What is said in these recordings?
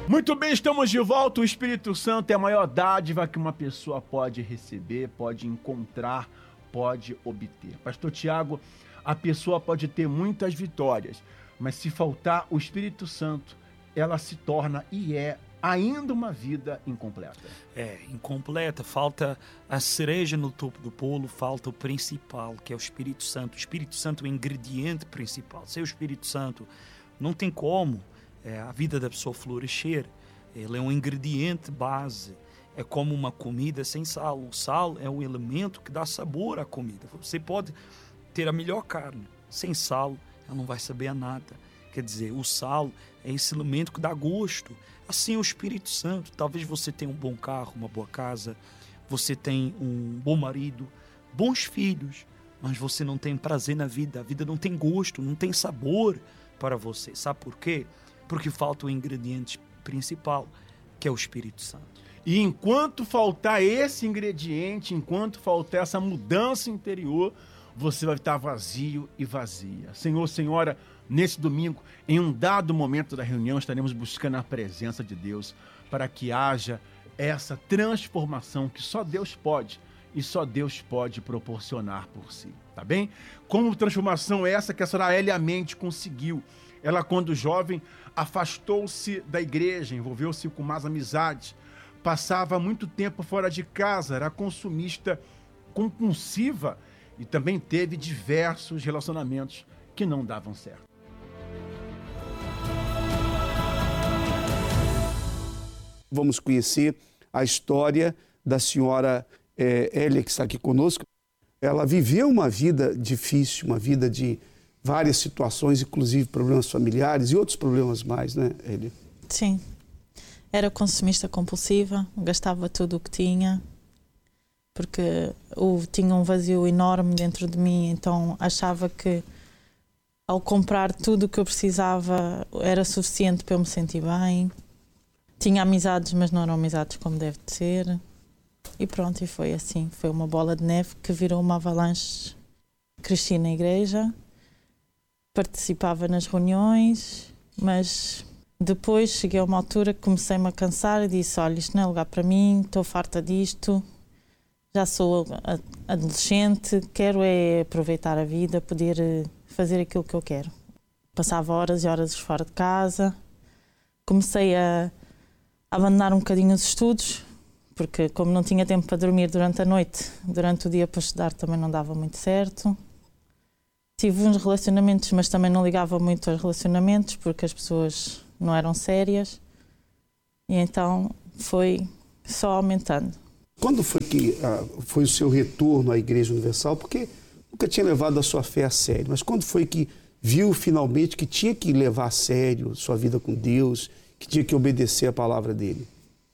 Muito bem, estamos de volta. O Espírito Santo é a maior dádiva que uma pessoa pode receber, pode encontrar, pode obter. Pastor Tiago, a pessoa pode ter muitas vitórias, mas se faltar o Espírito Santo, ela se torna e é ainda uma vida incompleta. Incompleta. Falta a cereja no topo do bolo, falta o principal, que é o Espírito Santo. O Espírito Santo é o ingrediente principal. Sem o Espírito Santo, não tem como a vida da pessoa florescer. Ele é um ingrediente base. É como uma comida sem sal. O sal é o elemento que dá sabor à comida. Você pode ter a melhor carne. Sem sal, ela não vai saber a nada. Quer dizer, o sal é esse elemento que dá gosto. Assim é o Espírito Santo. Talvez você tenha um bom carro, uma boa casa, você tem um bom marido, bons filhos, mas você não tem prazer na vida. A vida não tem gosto, não tem sabor para você. Sabe por quê? Porque falta o ingrediente principal, que é o Espírito Santo. E enquanto faltar esse ingrediente, enquanto faltar essa mudança interior, você vai estar vazio e vazia. Senhor, Senhora, nesse domingo, em um dado momento da reunião, estaremos buscando a presença de Deus para que haja essa transformação que só Deus pode e só Deus pode proporcionar por si, tá bem? Como transformação essa que a senhora Elia Mente conseguiu? Ela, quando jovem, afastou-se da igreja, envolveu-se com más amizades, passava muito tempo fora de casa, era consumista compulsiva e também teve diversos relacionamentos que não davam certo. Vamos conhecer a história da senhora Elia, que está aqui conosco. Ela viveu uma vida difícil, uma vida de várias situações, inclusive problemas familiares e outros problemas mais, né, Elia? Sim. Era consumista compulsiva, gastava tudo o que tinha, porque tinha um vazio enorme dentro de mim, então achava que ao comprar tudo o que eu precisava era suficiente para eu me sentir bem. Tinha amizades, mas não eram amizades como deve de ser. E pronto, e foi assim. Foi uma bola de neve que virou uma avalanche. Cresci na igreja, participava nas reuniões, mas depois cheguei a uma altura que comecei-me a cansar e disse, olha, isto não é lugar para mim, estou farta disto, já sou adolescente, quero é aproveitar a vida, poder fazer aquilo que eu quero. Passava horas e horas fora de casa, comecei a abandonar um bocadinho os estudos, porque como não tinha tempo para dormir durante a noite, durante o dia para estudar também não dava muito certo. Tive uns relacionamentos, mas também não ligava muito aos relacionamentos, porque as pessoas não eram sérias. E então foi só aumentando. Quando foi que foi o seu retorno à Igreja Universal? Porque nunca tinha levado a sua fé a sério, mas quando foi que viu finalmente que tinha que levar a sério sua vida com Deus, que tinha que obedecer a palavra dele?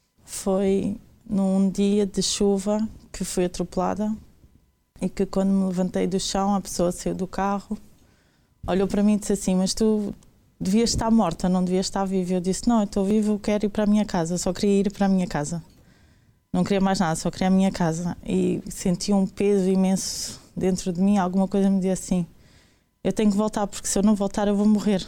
Foi num dia de chuva que fui atropelada e que quando me levantei do chão a pessoa saiu do carro, olhou para mim e disse assim, mas tu devias estar morta, não devias estar viva. Eu disse, não, eu estou viva, eu quero ir para a minha casa, só queria ir para a minha casa. Não queria mais nada, só queria a minha casa. E senti um peso imenso dentro de mim, alguma coisa me dizia assim, eu tenho que voltar, porque se eu não voltar eu vou morrer.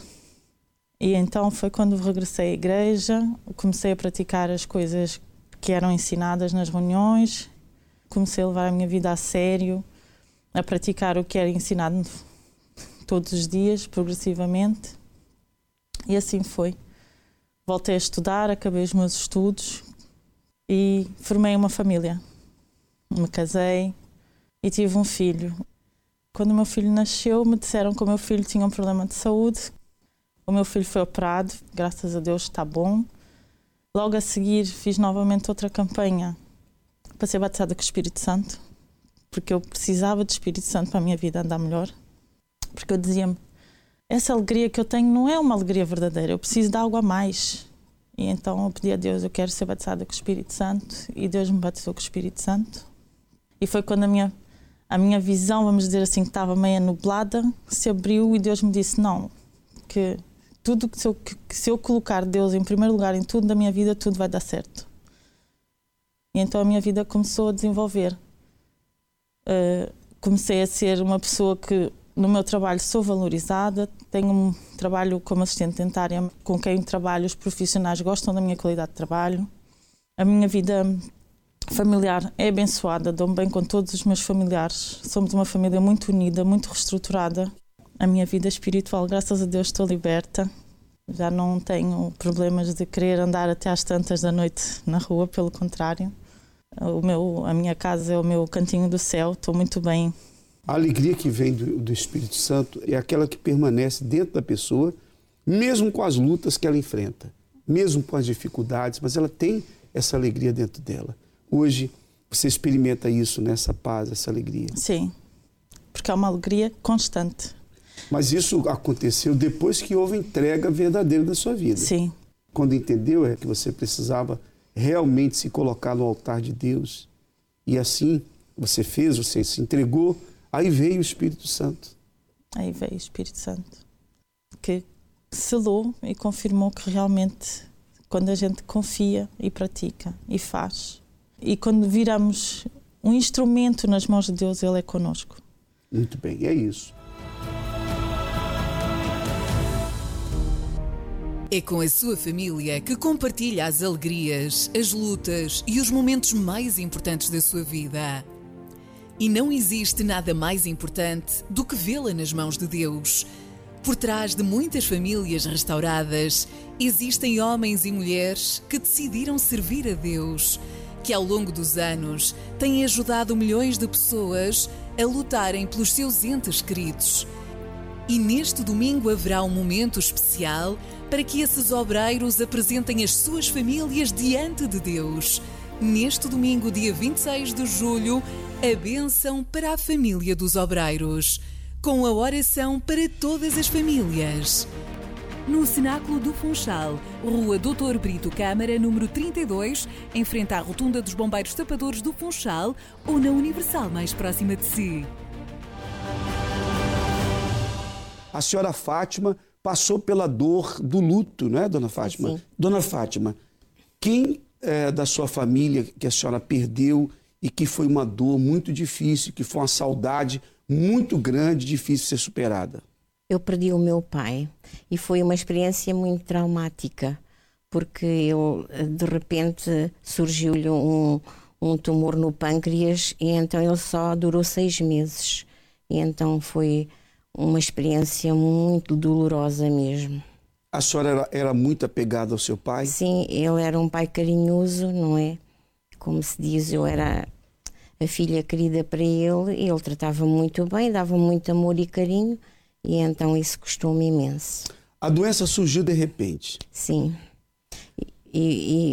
E então foi quando regressei à igreja, comecei a praticar as coisas que eram ensinadas nas reuniões, comecei a levar a minha vida a sério, a praticar o que era ensinado todos os dias, progressivamente. E assim foi. Voltei a estudar, acabei os meus estudos e formei uma família. Me casei e tive um filho. Quando o meu filho nasceu, me disseram que o meu filho tinha um problema de saúde. O meu filho foi operado, graças a Deus está bom. Logo a seguir fiz novamente outra campanha para ser batizada com o Espírito Santo, porque eu precisava do Espírito Santo para a minha vida andar melhor. Porque eu dizia-me, essa alegria que eu tenho não é uma alegria verdadeira, eu preciso de algo a mais. E então eu pedi a Deus, eu quero ser batizada com o Espírito Santo, e Deus me batizou com o Espírito Santo. E foi quando a minha visão, vamos dizer assim, que estava meio nublada, se abriu e Deus me disse, não, que tudo que se eu colocar Deus em primeiro lugar em tudo da minha vida, tudo vai dar certo. E então a minha vida começou a desenvolver. Comecei a ser uma pessoa que no meu trabalho sou valorizada, tenho um trabalho como assistente dentária, com quem trabalho, os profissionais gostam da minha qualidade de trabalho. A minha vida familiar é abençoada, dou-me bem com todos os meus familiares. Somos uma família muito unida, muito reestruturada. A minha vida espiritual, graças a Deus, estou liberta. Já não tenho problemas de querer andar até às tantas da noite na rua, pelo contrário. A minha casa é o meu cantinho do céu, estou muito bem. A alegria que vem do Espírito Santo é aquela que permanece dentro da pessoa, mesmo com as lutas que ela enfrenta, mesmo com as dificuldades, mas ela tem essa alegria dentro dela. Hoje, você experimenta isso, né? Essa paz, essa alegria. Sim, porque é uma alegria constante. Mas isso aconteceu depois que houve entrega verdadeira da sua vida. Sim. Quando entendeu que você precisava realmente se colocar no altar de Deus. E assim você fez, você se entregou, aí veio o Espírito Santo. Aí veio o Espírito Santo, que selou e confirmou que realmente, quando a gente confia e pratica e faz, e quando viramos um instrumento nas mãos de Deus, Ele é connosco. Muito bem, é isso. É com a sua família que compartilha as alegrias, as lutas e os momentos mais importantes da sua vida. E não existe nada mais importante do que vê-la nas mãos de Deus. Por trás de muitas famílias restauradas, existem homens e mulheres que decidiram servir a Deus, que ao longo dos anos têm ajudado milhões de pessoas a lutarem pelos seus entes queridos. E neste domingo haverá um momento especial para que esses obreiros apresentem as suas famílias diante de Deus. Neste domingo, dia 26 de julho, a bênção para a família dos obreiros, com a oração para todas as famílias. No Cenáculo do Funchal, Rua Doutor Brito Câmara, número 32, em frente à Rotunda dos Bombeiros Tapadores do Funchal, ou na Universal mais próxima de si. A senhora Fátima passou pela dor do luto, não é, dona Fátima? Sim. Dona Fátima, quem da sua família que a senhora perdeu e que foi uma dor muito difícil, que foi uma saudade muito grande, difícil de ser superada? Eu perdi o meu pai e foi uma experiência muito traumática, porque de repente surgiu-lhe um tumor no pâncreas e então ele só durou 6 meses. E então foi uma experiência muito dolorosa mesmo. A senhora era muito apegada ao seu pai? Sim, ele era um pai carinhoso, não é? Como se diz, eu era a filha querida para ele, ele tratava muito bem, dava muito amor e carinho, e então isso custou-me imenso. A doença surgiu de repente? Sim. E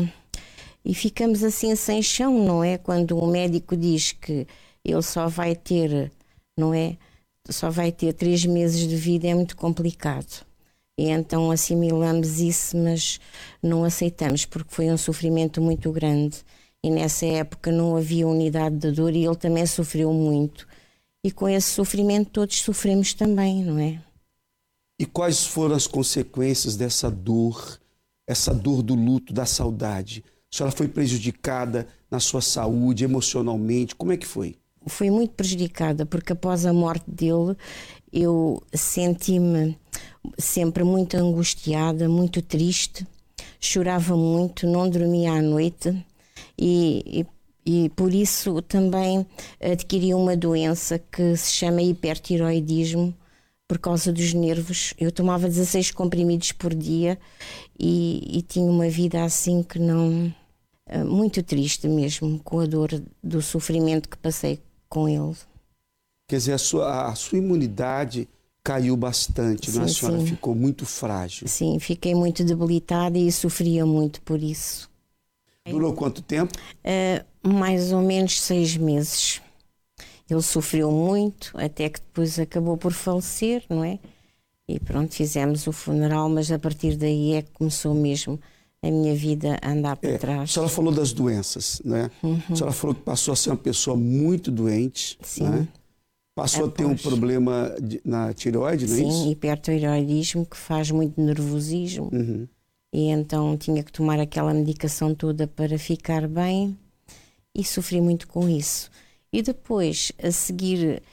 ficamos assim sem chão, não é? Quando o médico diz que ele só vai ter, não é? Só vai ter 3 meses de vida, é muito complicado. E então assimilamos isso, mas não aceitamos, porque foi um sofrimento muito grande. E nessa época não havia unidade de dor e ele também sofreu muito. E com esse sofrimento todos sofremos também, não é? E quais foram as consequências dessa dor, essa dor do luto, da saudade? A senhora foi prejudicada na sua saúde, emocionalmente? Como é que foi? Fui muito prejudicada, porque após a morte dele eu senti-me sempre muito angustiada, muito triste, chorava muito, não dormia à noite e por isso também adquiri uma doença que se chama hipertiroidismo, por causa dos nervos. Eu tomava 16 comprimidos por dia e tinha uma vida assim que não... muito triste mesmo, com a dor do sofrimento que passei com ele. Quer dizer, a sua imunidade caiu bastante, sim, não é? A senhora sim. Ficou muito frágil. Sim, fiquei muito debilitada e sofria muito por isso. Durou quanto tempo? Mais ou menos 6 meses. Ele sofreu muito, até que depois acabou por falecer, não é? E pronto, fizemos o funeral, mas a partir daí é que começou mesmo a minha vida a andar para trás. A senhora falou das doenças, né? A senhora falou que passou a ser uma pessoa muito doente, sim. Né? Passou a ter um problema na tireoide, não é isso? Sim, hipertireoidismo, que faz muito nervosismo. Uhum. E então tinha que tomar aquela medicação toda para ficar bem e sofri muito com isso. E depois, a seguir,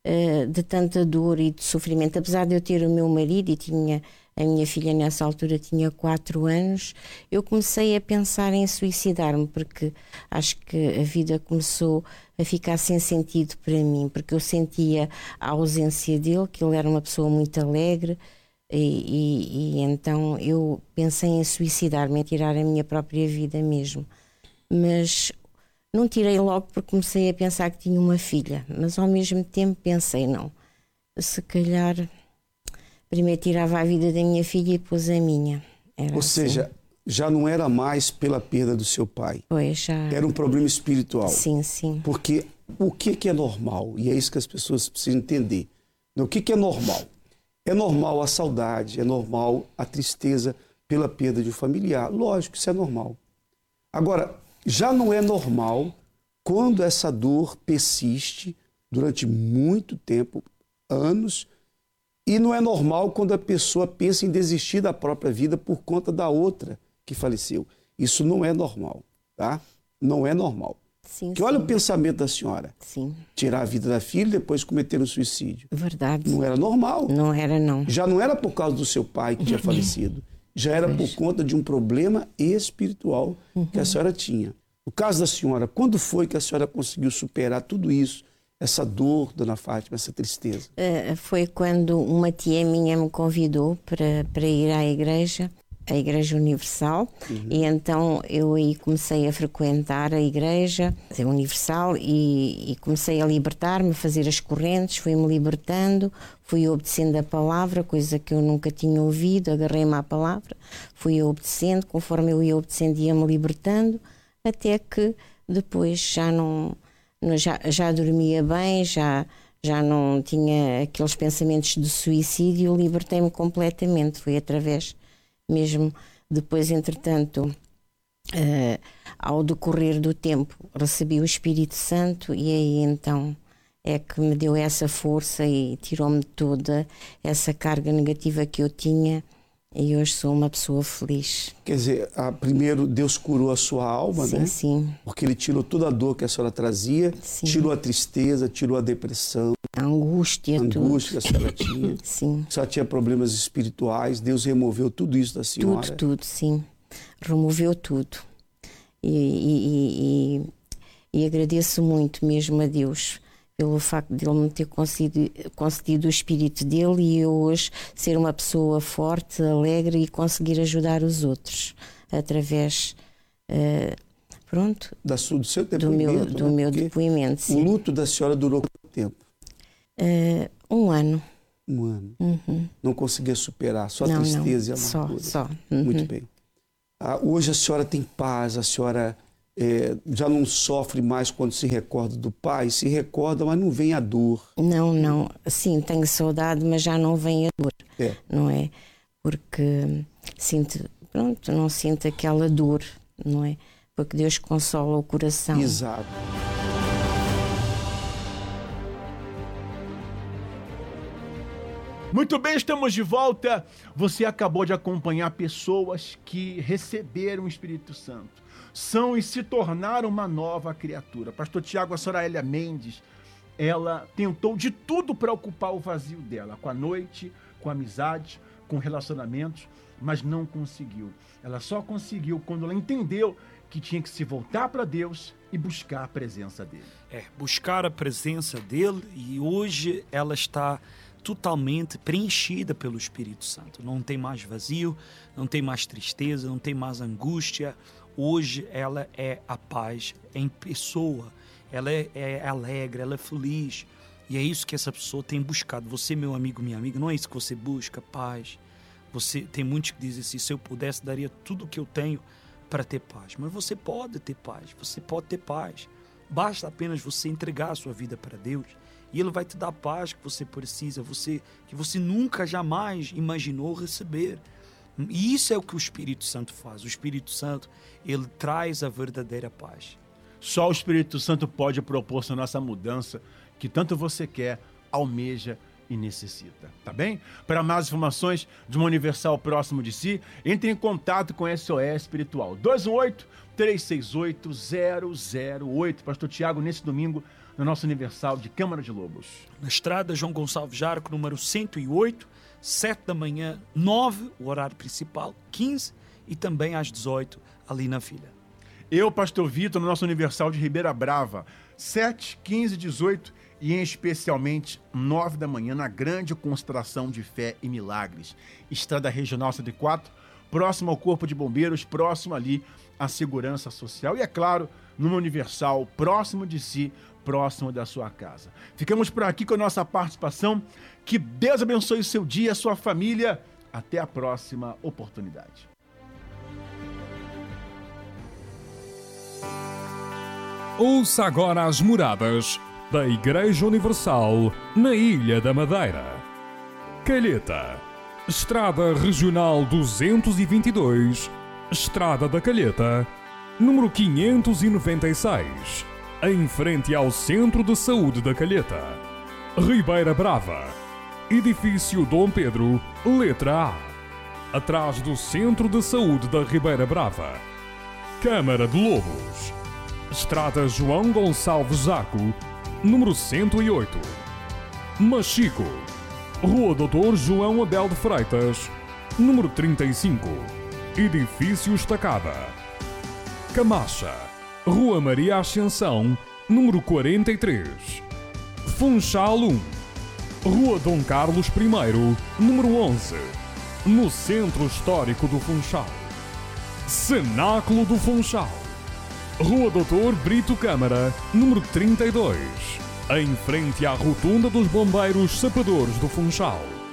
de tanta dor e de sofrimento. Apesar de eu ter o meu marido e tinha a minha filha nessa altura tinha 4 anos, eu comecei a pensar em suicidar-me, porque acho que a vida começou a ficar sem sentido para mim, porque eu sentia a ausência dele, que ele era uma pessoa muito alegre, e então eu pensei em suicidar-me, em tirar a minha própria vida mesmo. Mas não tirei logo porque comecei a pensar que tinha uma filha, mas ao mesmo tempo pensei, não, se calhar primeiro tirava a vida da minha filha e depois a minha. Ou seja, já não era mais pela perda do seu pai. Pois, já. Era um problema espiritual. Sim, sim. Porque o que é normal? E é isso que as pessoas precisam entender. O que é normal? É normal a saudade, é normal a tristeza pela perda de um familiar. Lógico, isso é normal. Agora, já não é normal quando essa dor persiste durante muito tempo, anos, e não é normal quando a pessoa pensa em desistir da própria vida por conta da outra que faleceu. Isso não é normal, tá? Não é normal. Sim, porque olha o pensamento da senhora. Sim. Tirar a vida da filha e depois cometer um suicídio. Verdade. Não era normal. Não era, não. Já não era por causa do seu pai que tinha falecido. Já era por conta de um problema espiritual que a senhora tinha. No caso da senhora, quando foi que a senhora conseguiu superar tudo isso? Essa dor, dona Fátima, essa tristeza? Foi quando uma tia minha me convidou para ir à igreja, a Igreja Universal, e então eu aí comecei a frequentar a Igreja Universal e comecei a libertar-me, a fazer as correntes, fui-me libertando, fui obedecendo a palavra, coisa que eu nunca tinha ouvido, agarrei-me à palavra, fui obedecendo, conforme eu ia obedecendo ia-me libertando, até que depois já dormia bem, já não tinha aqueles pensamentos de suicídio, libertei-me completamente. Foi através mesmo, depois entretanto, ao decorrer do tempo, recebi o Espírito Santo e aí então é que me deu essa força e tirou-me toda essa carga negativa que eu tinha. E hoje sou uma pessoa feliz. Quer dizer, primeiro Deus curou a sua alma, sim, né? Sim. Porque Ele tirou toda a dor que a senhora trazia, sim. Tirou a tristeza, tirou a depressão, a angústia tudo. Que a senhora tinha. Sim. A senhora tinha problemas espirituais, Deus removeu tudo isso da senhora. Tudo, sim. Removeu tudo. E agradeço muito mesmo a Deus pelo facto de Ele me ter concedido o Espírito dele e eu hoje ser uma pessoa forte, alegre e conseguir ajudar os outros através, do seu depoimento. Do meu depoimento, sim. O luto da senhora durou quanto tempo? 1 ano. 1 ano. Não conseguia superar, só a tristeza e a amargura. Só. Muito bem. Hoje a senhora tem paz, a senhora já não sofre mais quando se recorda do pai, se recorda, mas não vem a dor. Não. Sim, tenho saudade, mas já não vem a dor. Não é? Porque não sinto aquela dor, não é? Porque Deus consola o coração. Exato. Muito bem, estamos de volta. Você acabou de acompanhar pessoas que receberam o Espírito Santo. São e se tornaram uma nova criatura. Pastor Tiago, a senhora Elia Mendes, ela tentou de tudo para ocupar o vazio dela, com a noite, com a amizade, com relacionamentos, mas não conseguiu. Ela só conseguiu quando ela entendeu que tinha que se voltar para Deus e buscar a presença dele. Buscar a presença dele, e hoje ela está totalmente preenchida pelo Espírito Santo. Não tem mais vazio, não tem mais tristeza, não tem mais angústia. Hoje ela é a paz em pessoa, ela é alegre, ela é feliz. E é isso que essa pessoa tem buscado. Você, meu amigo, minha amiga, não é isso que você busca, paz. Tem muitos que dizem assim, se eu pudesse, daria tudo o que eu tenho para ter paz. Mas você pode ter paz, você pode ter paz. Basta apenas você entregar a sua vida para Deus e Ele vai te dar a paz que você precisa, que você nunca, jamais imaginou receber. E isso é o que o Espírito Santo faz. O Espírito Santo, ele traz a verdadeira paz. Só o Espírito Santo pode proporcionar essa mudança que tanto você quer, almeja e necessita, tá bem? Para mais informações de uma Universal próximo de si, entre em contato com SOS Espiritual. 218-368-008. Pastor Tiago, nesse domingo, no nosso Universal de Câmara de Lobos. Na estrada João Gonçalves Jarco, número 108, 7 da manhã, 9, o horário principal, 15 e também às 18, ali na Vila. Eu, Pastor Vitor, no nosso Universal de Ribeira Brava, 7, 15, 18 e em especialmente 9 da manhã na grande concentração de fé e milagres. Estrada Regional 104, próximo ao Corpo de Bombeiros, próximo ali à Segurança Social e, é claro, no Universal, próximo de si, próximo da sua casa. Ficamos por aqui com a nossa participação. Que Deus abençoe o seu dia, a sua família. Até a próxima oportunidade. Ouça agora as moradas da Igreja Universal na Ilha da Madeira. Calheta, Estrada Regional 222, Estrada da Calheta, número 596, em frente ao Centro de Saúde da Calheta. Ribeira Brava, Edifício Dom Pedro, letra A, atrás do Centro de Saúde da Ribeira Brava. Câmara de Lobos, Estrada João Gonçalves Jarco, número 108. Machico, Rua Doutor João Abel de Freitas, número 35, Edifício Estacada. Camacha, Rua Maria Ascensão, número 43. Funchal 1, Rua Dom Carlos I, número 11, no Centro Histórico do Funchal. Cenáculo do Funchal, Rua Doutor Brito Câmara, número 32, em frente à Rotunda dos Bombeiros Sapadores do Funchal.